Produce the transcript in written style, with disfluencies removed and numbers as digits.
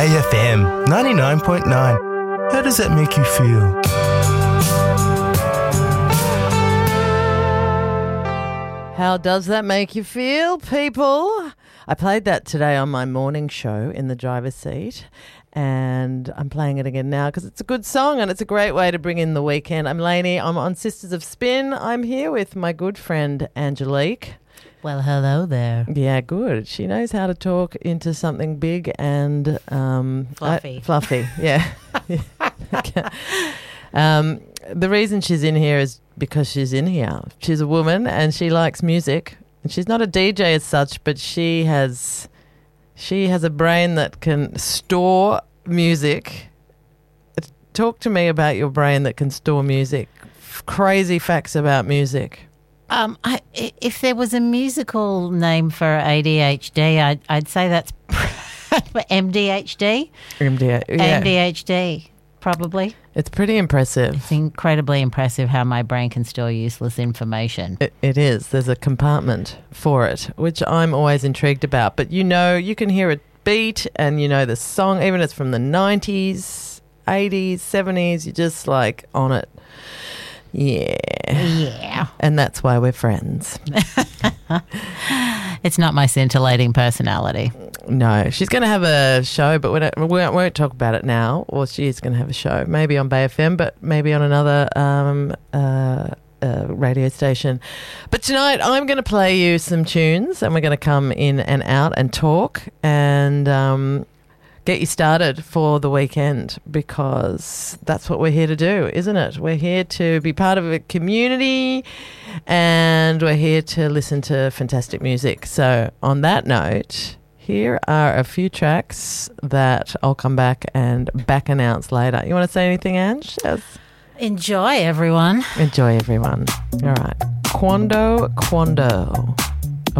Bay FM 99.9. How does that make you feel? How does that make you feel, people? I played that today on my morning show in the driver's seat, and I'm playing it again now because it's a good song and it's a great way to bring in the weekend. I'm Lainey. I'm on Sisters of Spin. I'm here with my good friend Angelique. Well, hello there. Yeah, good. She knows how to talk into something big and fluffy. Fluffy, yeah. The reason she's in here is because she's in here. She's a woman and she likes music. And she's not a DJ as such, but she has a brain that can store music. Talk to me about your brain that can store music. Crazy facts about music. If there was a musical name for ADHD, I'd say that's MDHD. MDHD, probably. It's pretty impressive. It's incredibly impressive how my brain can store useless information. It is. There's a compartment for it, which I'm always intrigued about. But you can hear a beat and you know the song, even if it's from the 90s, 80s, 70s, you're just like on it. Yeah. And that's why we're friends. It's not my scintillating personality. No, she's going to have a show, but we won't talk about it now. Or she is going to have a show, maybe on Bay FM, but maybe on another radio station. But tonight I'm going to play you some tunes, and we're going to come in and out and talk and get you started for the weekend, because that's what we're here to do, isn't it? We're here to be part of a community and we're here to listen to fantastic music. So on that note, here are a few tracks that I'll come back and announce later. You want to say anything, Ange? Yes. Enjoy, everyone. Enjoy, everyone. All right. Quando.